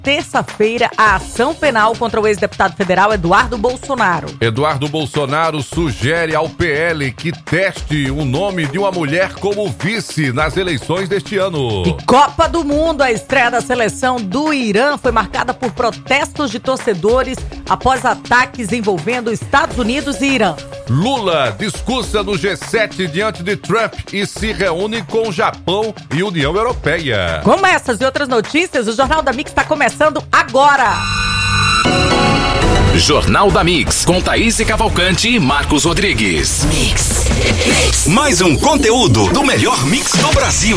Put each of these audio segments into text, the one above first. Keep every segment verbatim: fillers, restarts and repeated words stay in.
terça-feira a ação penal contra o ex-deputado federal Eduardo Bolsonaro. Eduardo Bolsonaro sugere ao P L que teste o nome de uma mulher como vice nas eleições deste ano. E Copa do Mundo, a estreia da seleção do Irã foi marcada por protestos de torcedores após ataques envolvendo Estados Unidos e Irã. Lula discursa no G sete diante de Trump e se reúne com Japão e União Europeia. Com essas e outras notícias, o Jornal da Mix está começando agora. Jornal da Mix, com Thaís Cavalcante e Marcos Rodrigues. Mix. Mix. Mais um conteúdo do melhor mix do Brasil.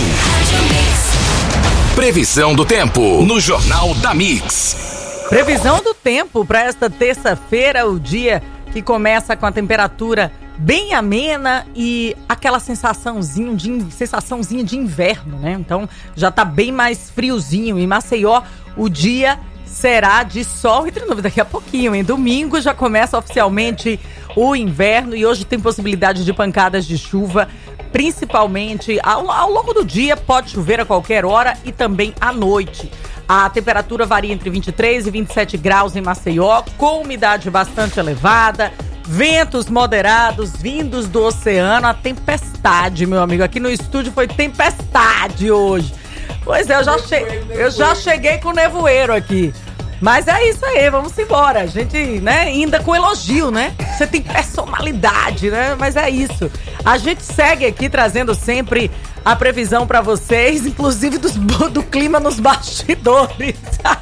Previsão do tempo no Jornal da Mix. Previsão do tempo para esta terça-feira, o dia que começa com a temperatura bem amena e aquela sensaçãozinha de, sensaçãozinha de inverno, né? Então já tá bem mais friozinho. Em Maceió, o dia será de sol entre nuvens daqui a pouquinho, hein? Domingo já começa oficialmente o inverno e hoje tem possibilidade de pancadas de chuva, principalmente ao, ao longo do dia. Pode chover a qualquer hora e também à noite. A temperatura varia entre vinte e três e vinte e sete graus em Maceió, com umidade bastante elevada, ventos moderados vindos do oceano. A tempestade, meu amigo, aqui no estúdio foi tempestade hoje. Pois é, eu já, che... eu já cheguei com nevoeiro aqui. Mas é isso aí, vamos embora. A gente, né, ainda com elogio, né? Você tem personalidade, né? Mas é isso. A gente segue aqui trazendo sempre a previsão pra vocês, inclusive dos, do clima nos bastidores.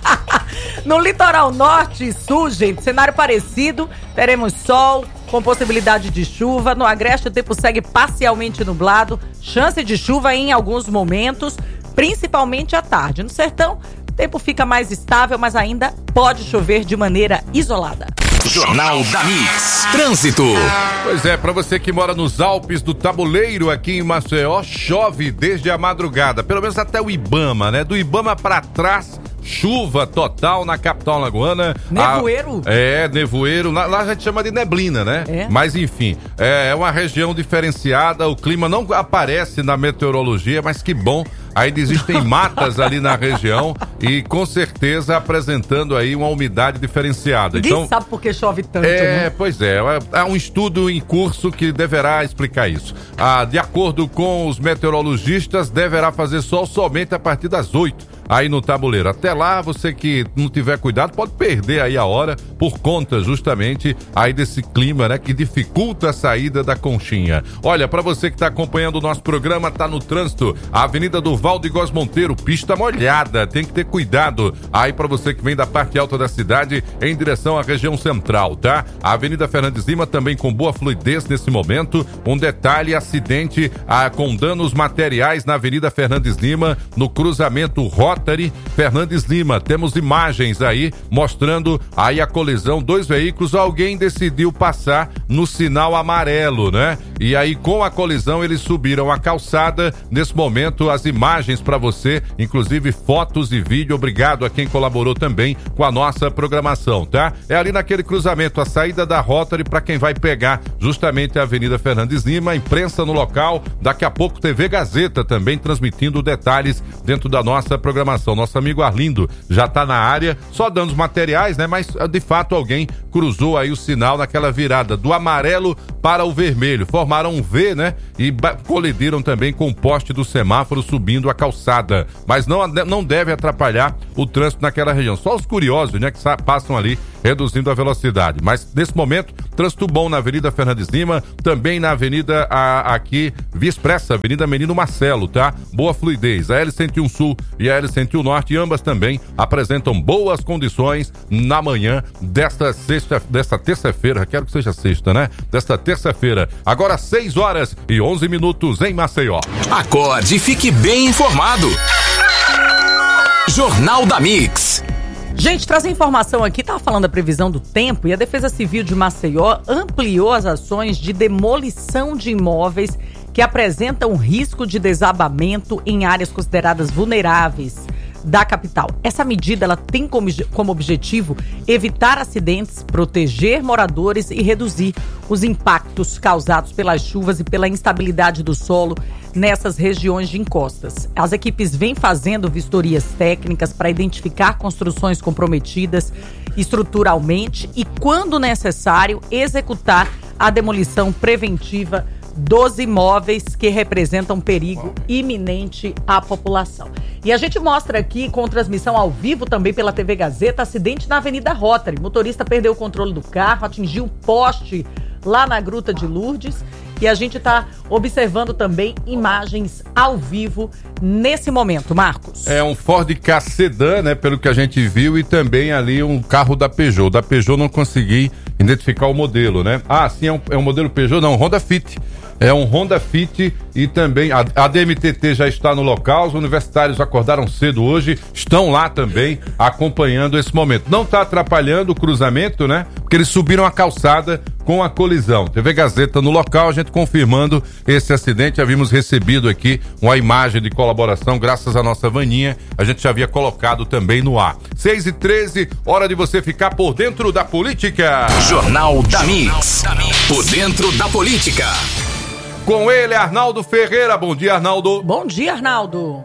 No litoral norte e sul, gente, cenário parecido. Teremos sol com possibilidade de chuva. No agreste o tempo segue parcialmente nublado. Chance de chuva em alguns momentos, principalmente à tarde. No sertão, o tempo fica mais estável, mas ainda pode chover de maneira isolada. Jornal da Mix. Trânsito. Pois é, pra você que mora nos Alpes do Tabuleiro, aqui em Maceió, chove desde a madrugada, pelo menos até o Ibama, né? Do Ibama pra trás, chuva total na capital alagoana. Nevoeiro? A, é, nevoeiro. Lá, lá a gente chama de neblina, né? É. Mas enfim, é, é uma região diferenciada, o clima não aparece na meteorologia, mas que bom. Ainda existem matas ali na região e com certeza apresentando aí uma umidade diferenciada. Ninguém então, sabe por que chove tanto, é, né? Pois é, há um estudo em curso que deverá explicar isso. Ah, de acordo com os meteorologistas, deverá fazer sol somente a partir das oito. Aí no tabuleiro. Até lá, você que não tiver cuidado pode perder aí a hora por conta justamente aí desse clima, né, que dificulta a saída da conchinha. Olha, para você que está acompanhando o nosso programa, tá no trânsito, a Avenida do Valdegós Monteiro, pista molhada, tem que ter cuidado. Aí para você que vem da parte alta da cidade em direção à região central, tá? A Avenida Fernandes Lima também com boa fluidez nesse momento. Um detalhe, acidente ah, com danos materiais na Avenida Fernandes Lima, no cruzamento Rota Fernandes Lima. Temos imagens aí mostrando aí a colisão, dois veículos, alguém decidiu passar no sinal amarelo, né? E aí com a colisão eles subiram a calçada. Nesse momento as imagens para você, inclusive fotos e vídeo. Obrigado a quem colaborou também com a nossa programação, tá? É ali naquele cruzamento, a saída da Rotary para quem vai pegar justamente a Avenida Fernandes Lima. A imprensa no local, daqui a pouco T V Gazeta também transmitindo detalhes dentro da nossa programação. Nosso amigo Arlindo já tá na área, só dando os materiais, né? Mas de fato alguém cruzou aí o sinal naquela virada do amarelo para o vermelho. Formaram um V, né? E colidiram também com o poste do semáforo subindo a calçada. Mas não, não deve atrapalhar o trânsito naquela região. Só os curiosos, né? Que passam ali reduzindo a velocidade. Mas nesse momento, trânsito bom na Avenida Fernandes Lima, também na Avenida a, aqui, Via Expressa, Avenida Menino Marcelo, tá? Boa fluidez. A L cento e um Sul e a L cento e um Norte, ambas também apresentam boas condições na manhã desta sexta, desta terça-feira, quero que seja sexta, né? Desta terça-feira. Agora seis horas e onze minutos em Maceió. Acorde e fique bem informado. Jornal da Mix. Gente, trazer informação aqui, tava falando da previsão do tempo e a Defesa Civil de Maceió ampliou as ações de demolição de imóveis que apresentam risco de desabamento em áreas consideradas vulneráveis da capital. Essa medida ela tem como, como objetivo evitar acidentes, proteger moradores e reduzir os impactos causados pelas chuvas e pela instabilidade do solo nessas regiões de encostas. As equipes vêm fazendo vistorias técnicas para identificar construções comprometidas estruturalmente e, quando necessário, executar a demolição preventiva dos imóveis que representam perigo iminente à população. E a gente mostra aqui, com transmissão ao vivo também pela T V Gazeta, acidente na Avenida Rotary. O motorista perdeu o controle do carro, atingiu um poste lá na Gruta de Lourdes. E a gente está observando também imagens ao vivo nesse momento, Marcos. É um Ford Ka Sedan, né, pelo que a gente viu, e também ali um carro da Peugeot. Da Peugeot não consegui identificar o modelo, né? Ah, sim, é um, é um modelo Peugeot? Não, Honda Fit. É um Honda Fit e também a, a D M T T já está no local. Os universitários acordaram cedo hoje, estão lá também acompanhando esse momento. Não está atrapalhando o cruzamento, né? Porque eles subiram a calçada com a colisão. T V Gazeta no local, a gente confirmando esse acidente. Havíamos recebido aqui uma imagem de colaboração, graças à nossa vaninha. A gente já havia colocado também no ar. seis e treze, hora de você ficar por dentro da política. Jornal da Mix. Por dentro da política. Com ele, Arnaldo Ferreira. Bom dia, Arnaldo. Bom dia, Arnaldo.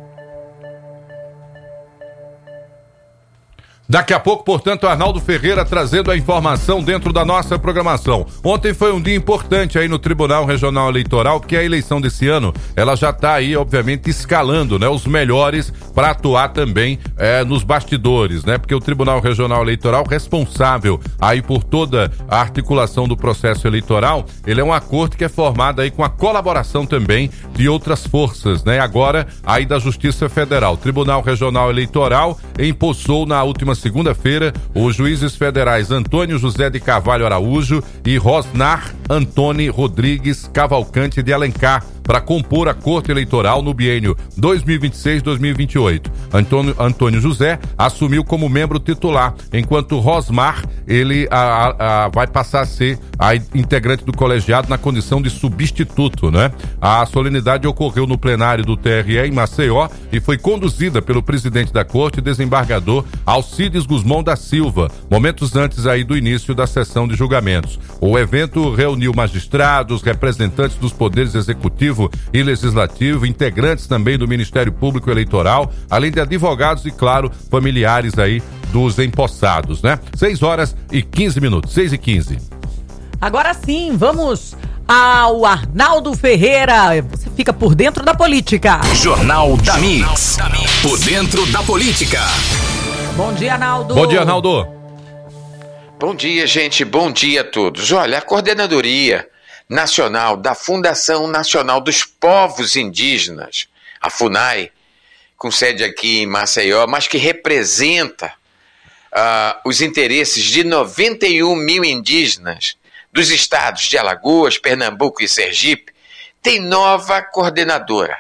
Daqui a pouco, portanto, Arnaldo Ferreira trazendo a informação dentro da nossa programação. Ontem foi um dia importante aí no Tribunal Regional Eleitoral, porque a eleição desse ano, ela já está aí, obviamente, escalando, né, os melhores para atuar também é, nos bastidores, né, porque o Tribunal Regional Eleitoral, responsável aí por toda a articulação do processo eleitoral, ele é uma corte que é formada aí com a colaboração também de outras forças, né, agora aí da Justiça Federal. O Tribunal Regional Eleitoral empossou na última segunda-feira os juízes federais Antônio José de Carvalho Araújo e Rosnar Antônio Rodrigues Cavalcante de Alencar para compor a Corte Eleitoral no biênio dois mil e vinte e seis a dois mil e vinte e oito. Antônio, Antônio José assumiu como membro titular, enquanto Rosmar, ele a, a, a, vai passar a ser a integrante do colegiado na condição de substituto, né? A solenidade ocorreu no plenário do T R E em Maceió e foi conduzida pelo presidente da Corte, desembargador Alcides Guzmão da Silva, momentos antes aí do início da sessão de julgamentos. O evento reuniu magistrados, representantes dos poderes executivo e legislativo, integrantes também do Ministério Público Eleitoral, além de advogados e, claro, familiares aí dos empossados, né? seis horas e quinze minutos, seis e quinze. Agora sim, vamos ao Arnaldo Ferreira. Você fica por dentro da política. Jornal da Mix. Por dentro da política. Bom dia, Arnaldo. Bom dia, Arnaldo. Bom dia, gente. Bom dia a todos. Olha, a Coordenadoria Nacional da Fundação Nacional dos Povos Indígenas, a FUNAI, com sede aqui em Maceió, mas que representa uh, os interesses de noventa e um mil indígenas dos estados de Alagoas, Pernambuco e Sergipe, tem nova coordenadora.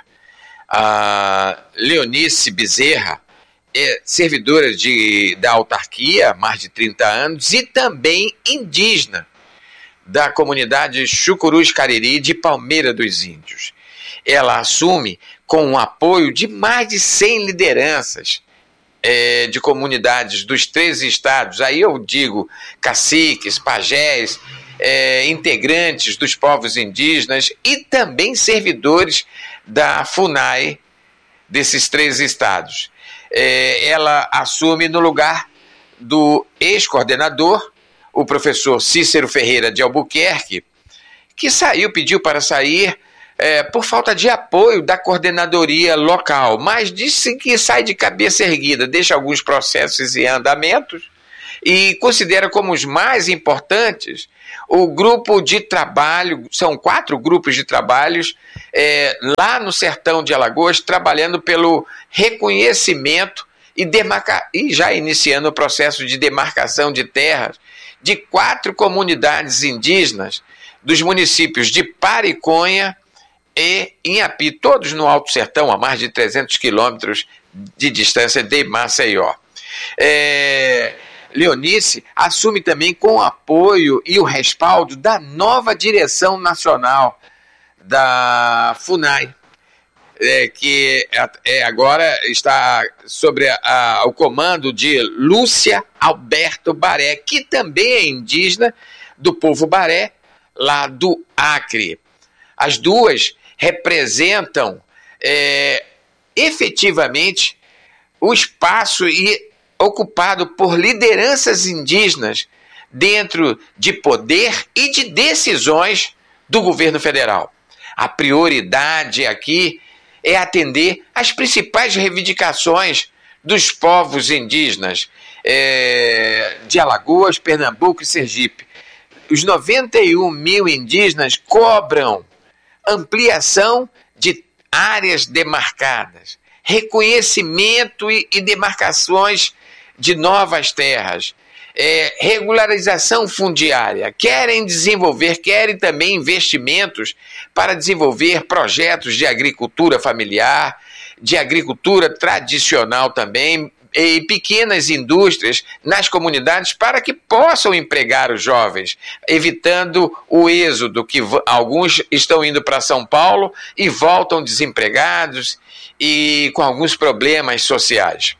A Leonice Bezerra é servidora de, da autarquia há mais de trinta anos e também indígena da comunidade Chucurus Cariri de Palmeira dos Índios. Ela assume com o apoio de mais de cem lideranças é, de comunidades dos três estados. Aí eu digo caciques, pajés, é, integrantes dos povos indígenas e também servidores da FUNAI desses três estados. É, ela assume no lugar do ex-coordenador, o professor Cícero Ferreira de Albuquerque, que saiu, pediu para sair é, por falta de apoio da coordenadoria local, mas disse que sai de cabeça erguida, deixa alguns processos em andamentos e considera como os mais importantes o grupo de trabalho, são quatro grupos de trabalhos é, lá no sertão de Alagoas, trabalhando pelo reconhecimento e, demarca, e já iniciando o processo de demarcação de terras de quatro comunidades indígenas dos municípios de Pariconha e Inhapi, todos no Alto Sertão, a mais de trezentos quilômetros de distância de Maceió. É, Leonice assume também com o apoio e o respaldo da nova direção nacional da FUNAI, é, que é, agora está sob a, o comando de Lúcia Alberto Baré, que também é indígena do povo Baré, lá do Acre. As duas representam é, efetivamente o espaço e, ocupado por lideranças indígenas dentro de poder e de decisões do governo federal. A prioridade aqui é atender às principais reivindicações dos povos indígenas é, de Alagoas, Pernambuco e Sergipe. Os noventa e um mil indígenas cobram ampliação de áreas demarcadas, reconhecimento e, e demarcações de novas terras, é, regularização fundiária, querem desenvolver, querem também investimentos para desenvolver projetos de agricultura familiar, de agricultura tradicional também, e pequenas indústrias nas comunidades para que possam empregar os jovens, evitando o êxodo, que alguns estão indo para São Paulo e voltam desempregados e com alguns problemas sociais.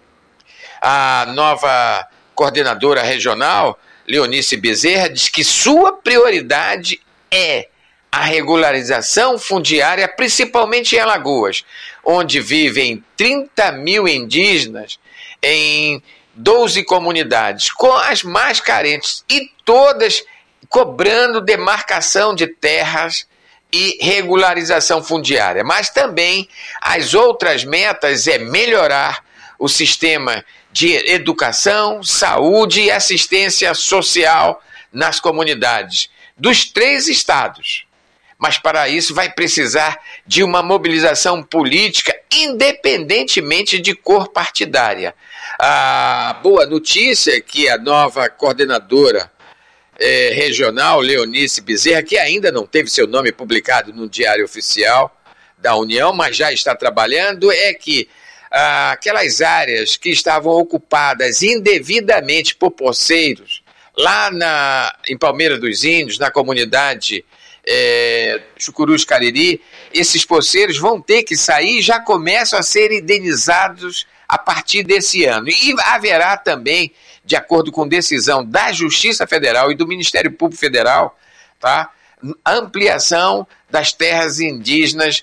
A nova coordenadora regional, Leonice Bezerra, diz que sua prioridade é a regularização fundiária, principalmente em Alagoas, onde vivem trinta mil indígenas em doze comunidades, com as mais carentes, e todas cobrando demarcação de terras e regularização fundiária. Mas também as outras metas é melhorar o sistema de educação, saúde e assistência social nas comunidades dos três estados. Mas para isso vai precisar de uma mobilização política independentemente de cor partidária. A boa notícia é que a nova coordenadora eh, regional, Leonice Bezerra, que ainda não teve seu nome publicado no Diário Oficial da União, mas já está trabalhando, é que ah, aquelas áreas que estavam ocupadas indevidamente por poceiros, lá na, em Palmeira dos Índios, na comunidade É, Chucurus Cariri, esses poceiros vão ter que sair e já começam a ser indenizados a partir desse ano. E haverá também, de acordo com decisão da Justiça Federal e do Ministério Público Federal, tá, ampliação das terras indígenas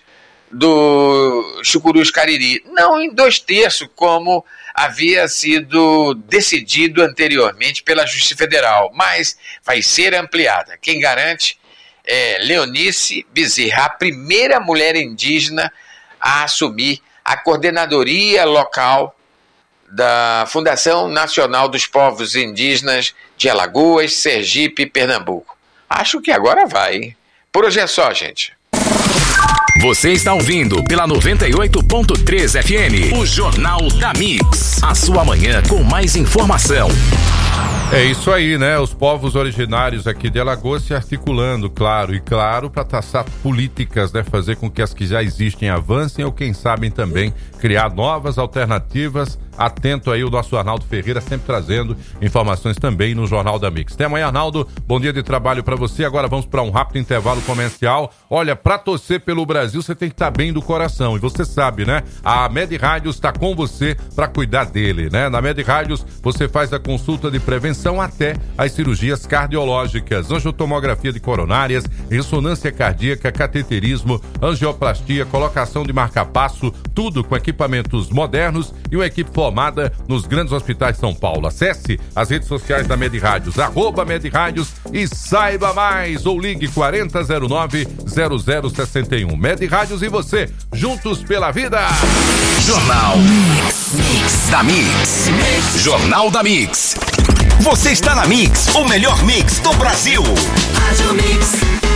do Chucurus Cariri. Não em dois terços, como havia sido decidido anteriormente pela Justiça Federal, mas vai ser ampliada. Quem garante é Leonice Bezerra, a primeira mulher indígena a assumir a coordenadoria local da Fundação Nacional dos Povos Indígenas de Alagoas, Sergipe e Pernambuco. Acho que agora vai, hein? Por hoje é só, gente. Você está ouvindo pela noventa e oito ponto três F M, o Jornal da Mix. A sua manhã com mais informação. É isso aí, né? Os povos originários aqui de Alagoas se articulando, claro, e claro, para traçar políticas, né? Fazer com que as que já existem avancem ou, quem sabe, também criar novas alternativas. Atento aí o nosso Arnaldo Ferreira, sempre trazendo informações também no Jornal da Mix. Até amanhã, Arnaldo. Bom dia de trabalho para você. Agora vamos para um rápido intervalo comercial. Olha, para torcer pelo Brasil, você tem que estar bem do coração. E você sabe, né? A Med Rádios está com você para cuidar dele, né? Na Med Rádios, você faz a consulta de prevenção até as cirurgias cardiológicas, angiotomografia de coronárias, ressonância cardíaca, cateterismo, angioplastia, colocação de marca-passo, tudo com equipamentos modernos e uma equipe formada nos grandes hospitais de São Paulo. Acesse as redes sociais da Med Rádios, arroba Med Rádios, e saiba mais, ou ligue quarenta zero nove zero zero sessenta e um. Med Rádios e você, juntos pela vida. Jornal Mix, Mix da Mix. Jornal da Mix. Você está na Mix, o melhor mix do Brasil. Rádio Mix,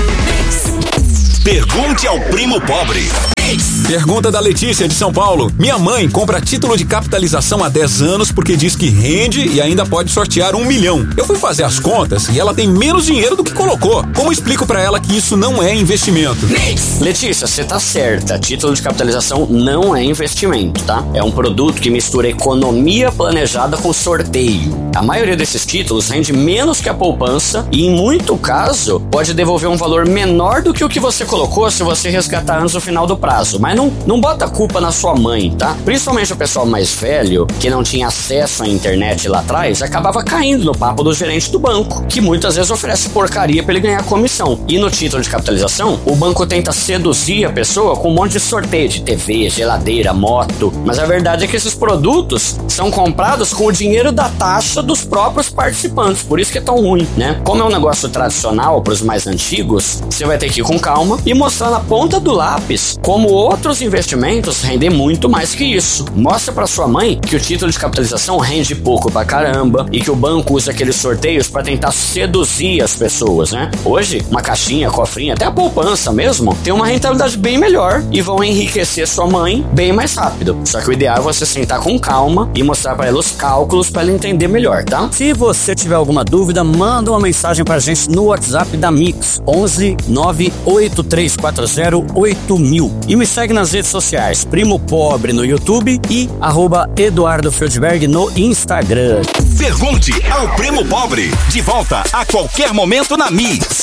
Mix. Pergunte ao primo pobre. Pergunta da Letícia de São Paulo. Minha mãe compra título de capitalização há dez anos porque diz que rende e ainda pode sortear um milhão. Eu fui fazer as contas e ela tem menos dinheiro do que colocou. Como explico pra ela que isso não é investimento? Letícia, você tá certa. Título de capitalização não é investimento, tá? É um produto que mistura economia planejada com sorteio. A maioria desses títulos rende menos que a poupança e, em muito caso, pode devolver um valor menor do que o que você colocou se você resgatar antes do final do prazo. Mas não, não bota a culpa na sua mãe, tá? Principalmente o pessoal mais velho, que não tinha acesso à internet lá atrás, acabava caindo no papo do gerente do banco, que muitas vezes oferece porcaria pra ele ganhar comissão. E no título de capitalização, o banco tenta seduzir a pessoa com um monte de sorteio de T V, geladeira, moto, mas a verdade é que esses produtos são comprados com o dinheiro da taxa dos próprios participantes, por isso que é tão ruim, né? Como é um negócio tradicional para os mais antigos, você vai ter que ir com calma e mostrar na ponta do lápis como outros investimentos rendem muito mais que isso. Mostra para sua mãe que o título de capitalização rende pouco pra caramba e que o banco usa aqueles sorteios para tentar seduzir as pessoas, né? Hoje, uma caixinha, cofrinha, até a poupança mesmo, tem uma rentabilidade bem melhor e vão enriquecer sua mãe bem mais rápido. Só que o ideal é você sentar com calma e mostrar para ela os cálculos para ela entender melhor, tá? Se você tiver alguma dúvida, manda uma mensagem pra gente no WhatsApp da Mix, onze nove oito três quatro zero oito mil. E me segue nas redes sociais, Primo Pobre no YouTube e arroba Eduardo Feldberg no Instagram. Pergunte ao Primo Pobre. De volta a qualquer momento na Mix.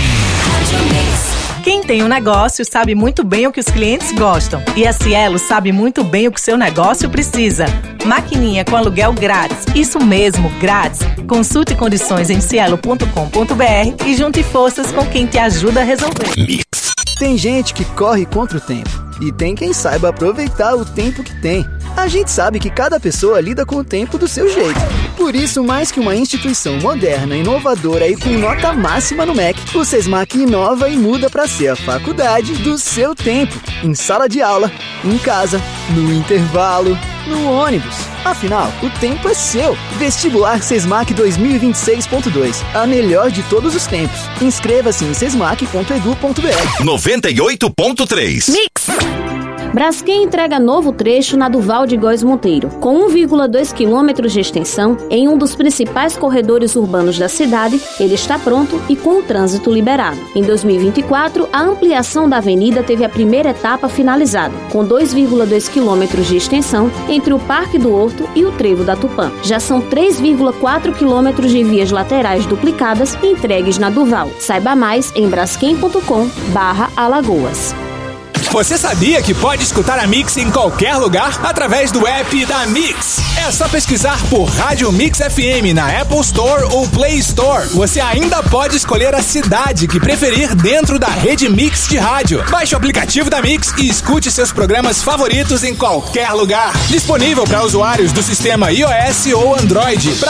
Quem tem um negócio sabe muito bem o que os clientes gostam. E a Cielo sabe muito bem o que o seu negócio precisa. Maquininha com aluguel grátis. Isso mesmo, grátis. Consulte condições em cielo ponto com ponto b r e junte forças com quem te ajuda a resolver. Mix. Tem gente que corre contra o tempo. E tem quem saiba aproveitar o tempo que tem. A gente sabe que cada pessoa lida com o tempo do seu jeito. Por isso, mais que uma instituição moderna, inovadora e com nota máxima no M E C, o Sesmac inova e muda para ser a faculdade do seu tempo. Em sala de aula, em casa, no intervalo, no ônibus. Afinal, o tempo é seu. Vestibular Sesmac dois mil e vinte e seis ponto dois. A melhor de todos os tempos. Inscreva-se em sesmac ponto edu ponto b r. noventa e oito ponto três. Mix. Braskem entrega novo trecho na Duval de Góes Monteiro, com um vírgula dois quilômetros de extensão em um dos principais corredores urbanos da cidade. Ele está pronto e com o trânsito liberado. Em dois mil e vinte e quatro, a ampliação da avenida teve a primeira etapa finalizada, com dois vírgula dois quilômetros de extensão entre o Parque do Horto e o Trevo da Tupã. Já são três vírgula quatro quilômetros de vias laterais duplicadas entregues na Duval. Saiba mais em braskem ponto com barra Alagoas. Você sabia que pode escutar a Mix em qualquer lugar através do app da Mix? É só pesquisar por Rádio Mix F M na Apple Store ou Play Store. Você ainda pode escolher a cidade que preferir dentro da rede Mix de rádio. Baixe o aplicativo da Mix e escute seus programas favoritos em qualquer lugar. Disponível para usuários do sistema iOS ou Android.